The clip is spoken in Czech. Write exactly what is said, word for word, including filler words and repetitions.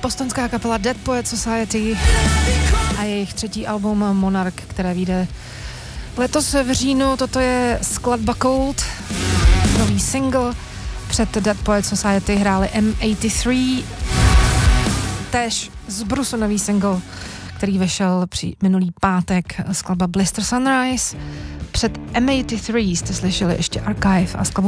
bostonská kapela Dead Poet Society a jejich třetí album Monarch, které vyjde letos v říjnu. Toto je skladba Cold, nový single. Před Dead Poet Society hráli M osmdesát tři, též z Brusu nový single, který vyšel při minulý pátek, skladba Blister Sunrise. Před M osmdesát tři jste slyšeli ještě Archive a skladbu